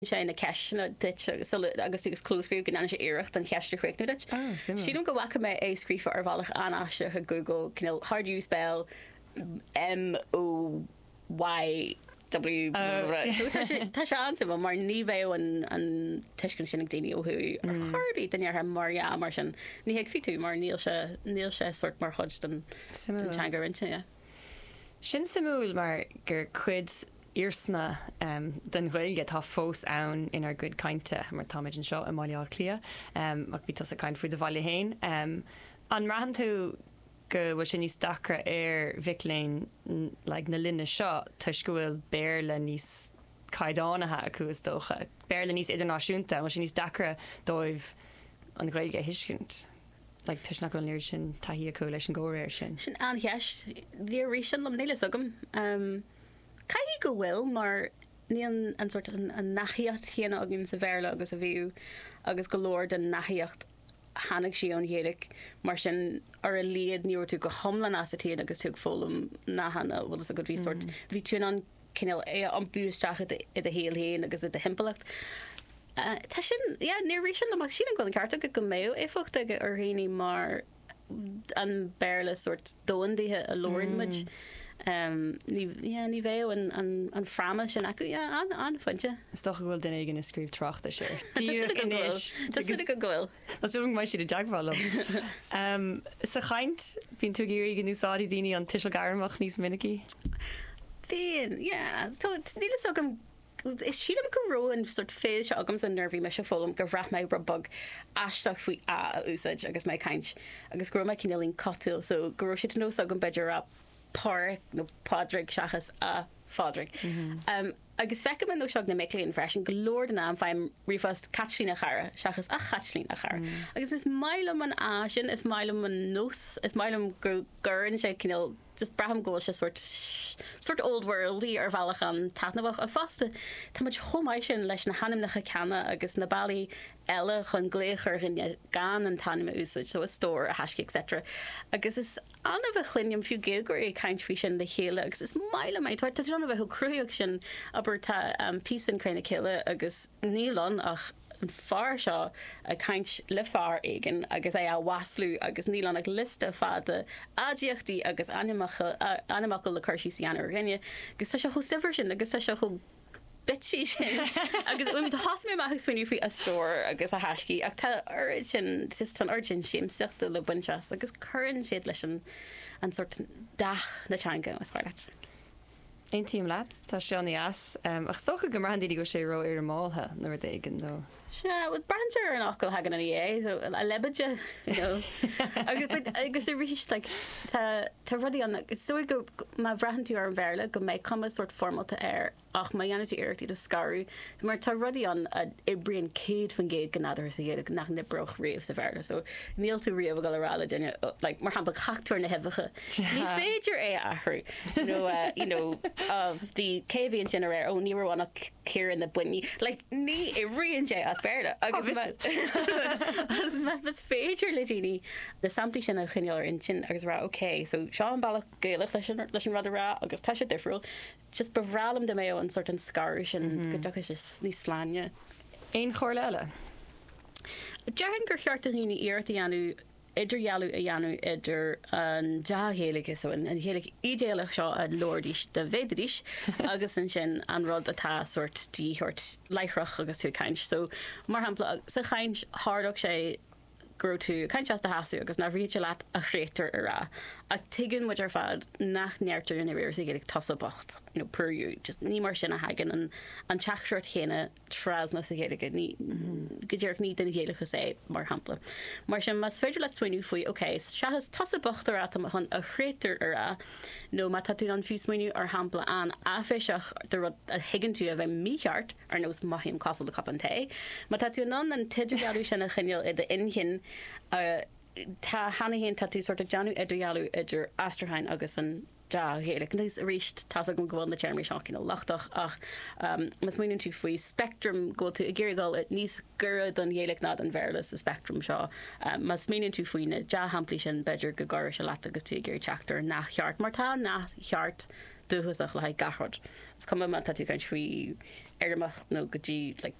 sé na ceisna agus tugus clúscríú gan sé iirecht an ceiste chuicnúid. Síú go bhacha mé é scrífa ar bhach anáiste chu Google how do you spell MOYW Tá sé ansa mar ní bhéh an tuiscin sinnig daine ó thuú ar Harbí daar mar mar sin ní heag fiú mar níl sé sort mar chud den teangar rinte. Sin samúil mar gur chuid Irsma den ghilge tá fós ann inar good cainte mar táid an seo a máile clia ach bhí a caiint fú de bhaile héin. An rahan tú go bhfuil sin níos dacra ar bhicléin le na linne seo tuisgúil béle níos caiidánathe acu is dócha. Béle níos idirnáisiúnta, sin níos dacra dóibh an ghilge hiiscint. Like tuis nach goil sin taí acu leis an ggóir sin. Sin anheist bhí rí sin lom néile agam. Caihí go bhfuil mar níon an sort an nachíocht chéana agin sa bhéle agus a bhíú agus go leir den nachíocht hánig sí an dhéalaigh mar sin ar a líad níor tú go thomlan as a tíad agus tú fólam nachhanna bhil a go bhí sort bhí tú an cinál é an búisteach i a héal héin agus i a himpelacht. Tá sin ní rí sin amach sin an goil an carta go méo é focht aige ar réí mar an béle sort dóindaithe a lóirmuid. Ní bhéh an frama sin acu an fuinte. Stocha bhfuil den igen is scríb trochta sé. Tá go gohfuil. Tásúm mai siad a deagháil. Sa chaint bín tú géirí gan úsáí daoine an tuisle garamach níos minicí? Bhíon, nílas agam is siadam go róin sort féil se agam san nervhí me se fólam go bhreath mé brabug aisteach faoi a úsáid agus mé caint agus gro me cinelín cotúil so go si nó agam beidir a páric nó pádrig seachas a fádrig. Agus fecha man nó seach na mélíonn freisin go leir den am feim rifast catlín a chara seachas a chatlín a chara. Agus is mailam an ásin, is mailam an nós, is mailam go gurn sé cinál just braham ggóil se sort old worldí ar bhealach an tatnabach a fasta tá muid chomáid sin leis na hanimnacha ceanna agus na bailí eile chun gléchar rinne gan an tanime úsáid so a stór a hasci etc. Agus is anna bheith chluineam fiú géalgur é caint fao sin de chéile agus is maiile maid tuair tá anna bheith cruúach sin aber tá pí an chéine chéile agus nílan ach an far seo a caint le far aigen agus é a waslú agus nílan ag lista fada adíochtaí agus animacha le chuirsí síana rinne agus tá se cho sihar sin agus tá se cho bití sin agus bfuim hasmé maithgus faoinú faoi a stór agus a hascí ach tá urid sin tan urgin siim siachta le buinteas agus chuann siad leis an sort dach na teanga as fáirt. Ein tíim leat tá seánna as ach stocha go marhandí go sé ro ar an mátha nuair d éigen nó. Se brandar an ácail hagan an é so a lebaide agus a ríis tá rudí an so go má bhreahan tú ar an bhéle go méid cum sort formalta air ach má dhéanana tú iirtaí do scarú mar tá rudí an ibrion céad fan géad ganádar sa géad nach na broch riamh sa bhéle so níl tú riamh go rála déine mar hapla chachtúir na hefacha ní féidir é athú the céhíonn sin ar ó níorhána céir na buní ní i rion sé as Berda agus mas féidir le daoine na samplaí sin a chuineir in sin agus rá okay so seo an bailach gailech leis an rud rá agus tá sé difriúil just bhrálam de mé an sort an scar sin go dachas is ní sláine. Éon chóir leile? Dearann gur cheart a dhaoine iartaí anú idirhealú a dheanú idir an dehéalaige so an héalaigh idéalach seo a lordís de bhéidiris agus an sin an rud atá sort díthort leithreach agus tú caint so mar hampla sa chaint hardach sé gro tú caint as de hasú agus na bhríte leat a chrétar ará ag tuigeann muid ar fad nach neartar in bhéir sa géalaigh tasabacht perú just ní mar sin a hagan an teachreacht chéine trasna sa géalaige ní go dtíirh ní den géalacha é mar hampla mar sin mas féidir le swinú faoi okay seachas tasabacht ará chun a chrétar ará nó má tá tú an fiúsmuoinú ar hampla an áféiseach de rud a higann tú a bheith míart ar nós maithim casal de cap an té má tá tú an tidirhealú sin a chineal i de inchin tá hanahéon tá tú sort of deanú idirhealú idir Astrahain agus an héalaigh níos ríist tá go bhfuil na teirmí seach cin lachtach ach mas muoinn tú faoi spectrum go tú i ggéireáil níos gura don dhéalaigh ná an bhéirlas a spectrum seo mas muoinn tú faoine de hamplaí sin beidir go gáir se leat agus tú i ggéir teachtar nach cheart mar tá nach cheart duhasach le gahard. Is cum man tú kaint frí ermach no gotí like